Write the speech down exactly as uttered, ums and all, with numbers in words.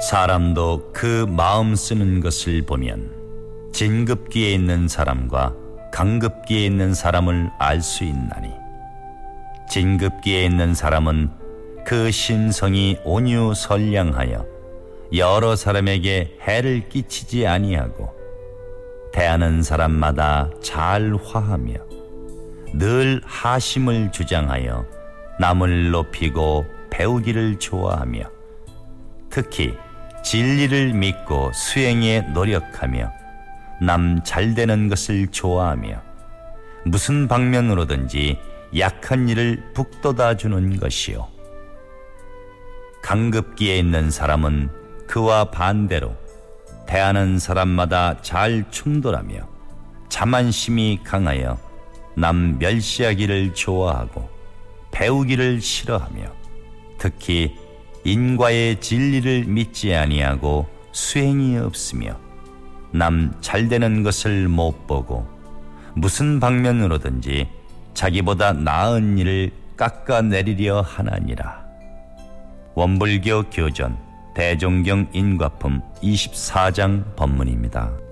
사람도 그 마음 쓰는 것을 보면 진급기에 있는 사람과 강급기에 있는 사람을 알 수 있나니, 진급기에 있는 사람은 그 심성이 온유 선량하여 여러 사람에게 해를 끼치지 아니하고 대하는 사람마다 잘 화하며 늘 하심을 주장하여 남을 높이고 배우기를 좋아하며 특히 진리를 믿고 수행에 노력하며 남 잘되는 것을 좋아하며 무슨 방면으로든지 약한 이를 북돋아 주는 것이요, 강급기에 있는 사람은 그와 반대로 대하는 사람마다 잘 충돌하며 자만심이 강하여 남 멸시하기를 좋아하고 배우기를 싫어하며 특히 인과의 진리를 믿지 아니하고 수행이 없으며 남 잘되는 것을 못 보고 무슨 방면으로든지 자기보다 나은 일을 깎아내리려 하나니라. 원불교 교전 대종경 인과품 이십사 장 법문입니다.